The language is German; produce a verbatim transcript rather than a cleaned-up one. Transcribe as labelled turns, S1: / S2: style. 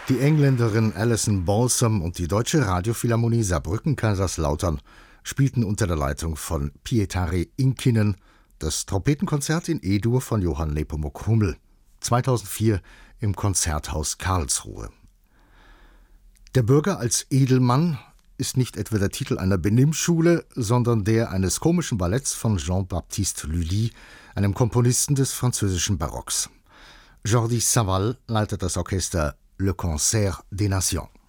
S1: Die Engländerin Alison Balsam und die Deutsche Radiophilharmonie Saarbrücken-Kaiserslautern spielten unter der Leitung von Pietari Inkinen das Trompetenkonzert in E-Dur von Johann Nepomuk Hummel, zweitausendvier im Konzerthaus Karlsruhe. Der Bürger als Edelmann ist nicht etwa der Titel einer Benimmschule, sondern der eines komischen Balletts von Jean-Baptiste Lully, einem Komponisten des französischen Barocks. Jordi Savall leitet das Orchester Le Concert des Nations.